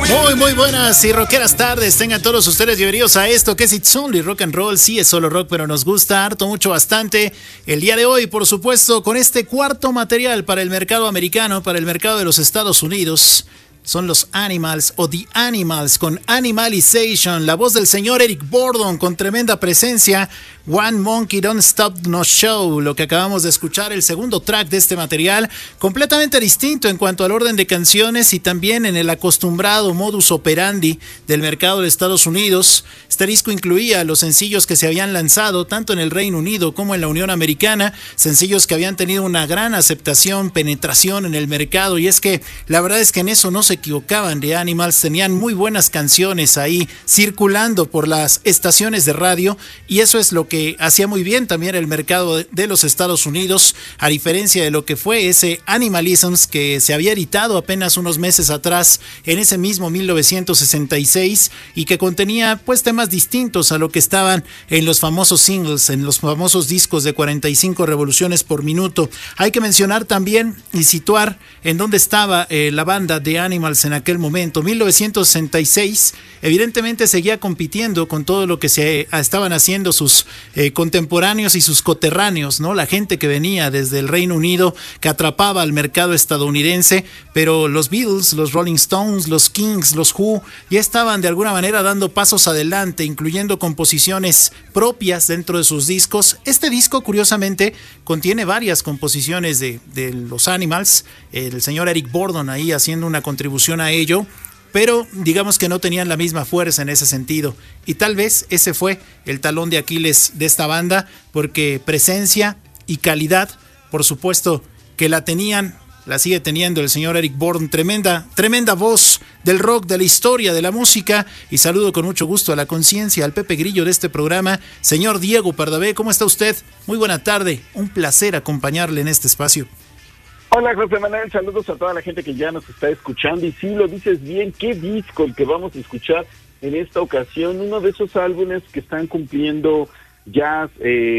Muy buenas y rockeras tardes. Tengan todos ustedes bienvenidos a esto que es It's Only Rock and Roll. Sí, es solo rock, pero nos gusta harto, mucho, bastante. El día de hoy, por supuesto, con este cuarto material para el mercado americano, para el mercado de los Estados Unidos. Son los Animals o The Animals con Animalization, la voz del señor Eric Burdon con tremenda presencia. One Monkey Don't Stop No Show, lo que acabamos de escuchar, el segundo track de este material, completamente distinto en cuanto al orden de canciones y también en el acostumbrado modus operandi del mercado de Estados Unidos. Este disco incluía los sencillos que se habían lanzado tanto en el Reino Unido como en la Unión Americana, sencillos que habían tenido una gran aceptación, penetración en el mercado, y es que la verdad es que en eso no se equivocaban. The Animals tenían muy buenas canciones ahí circulando por las estaciones de radio, y eso es lo que hacía muy bien también el mercado de los Estados Unidos, a diferencia de lo que fue ese Animalisms que se había editado apenas unos meses atrás en ese mismo 1966 y que contenía pues temas distintos a lo que estaban en los famosos singles, en los famosos discos de 45 revoluciones por minuto. Hay que mencionar también y situar en dónde estaba la banda de Animals en aquel momento. 1966 evidentemente seguía compitiendo con todo lo que se estaban haciendo sus contemporáneos y sus coterráneos, ¿no? La gente que venía desde el Reino Unido, que atrapaba al mercado estadounidense, pero los Beatles, los Rolling Stones, los Kings, los Who, ya estaban de alguna manera dando pasos adelante, incluyendo composiciones propias dentro de sus discos. Este disco, curiosamente, contiene varias composiciones de los Animals, el señor Eric Burdon ahí haciendo una contribución a ello, pero digamos que no tenían la misma fuerza en ese sentido, y tal vez ese fue el talón de Aquiles de esta banda, porque presencia y calidad, por supuesto que la tenían, la sigue teniendo el señor Eric Burdon, tremenda voz del rock, de la historia, de la música, y saludo con mucho gusto a la conciencia, al Pepe Grillo de este programa, señor Diego Pardavé. ¿Cómo está usted? Muy buena tarde, un placer acompañarle en este espacio. Hola José Manuel, saludos a toda la gente que ya nos está escuchando, y sí, lo dices bien, qué disco el que vamos a escuchar en esta ocasión, uno de esos álbumes que están cumpliendo ya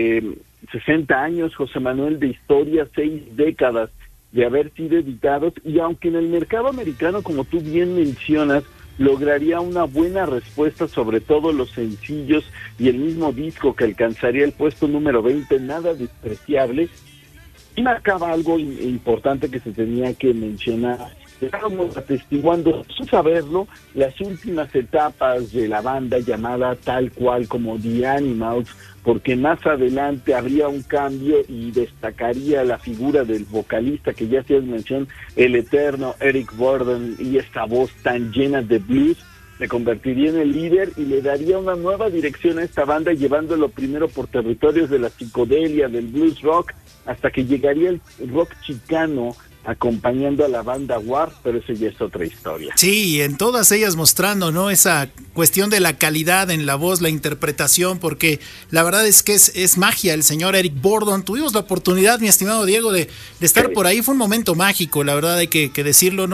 60 años, José Manuel, de historia, 6 décadas de haber sido editados, y aunque en el mercado americano, como tú bien mencionas, lograría una buena respuesta, sobre todo los sencillos y el mismo disco que alcanzaría el puesto número 20, nada despreciable. Y me acaba algo importante que se tenía que mencionar. Estábamos atestiguando, sin saberlo, las últimas etapas de la banda llamada tal cual como The Animals, porque más adelante habría un cambio y destacaría la figura del vocalista que ya hacías mención, el eterno Eric Burdon, y esta voz tan llena de blues se convertiría en el líder y le daría una nueva dirección a esta banda, llevándolo primero por territorios de la psicodelia, del blues rock, hasta que llegaría el rock chicano acompañando a la banda War, pero eso ya es otra historia. Sí, en todas ellas mostrando, ¿no?, esa cuestión de la calidad en la voz, la interpretación, porque la verdad es que es magia el señor Eric Burdon. Tuvimos la oportunidad, mi estimado Diego, de estar por ahí, fue un momento mágico, la verdad hay que decirlo, ¿no?